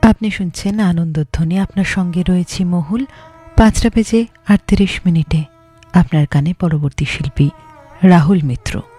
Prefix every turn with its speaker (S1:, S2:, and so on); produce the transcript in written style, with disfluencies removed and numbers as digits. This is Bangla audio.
S1: আপনি শুনছেন আনন্দধ্বনি। আপনার সঙ্গে রয়েছি মহুল। 5টা বেজে 38 মিনিটে আপনার কানে পরবর্তী শিল্পী রাহুল মিত্র।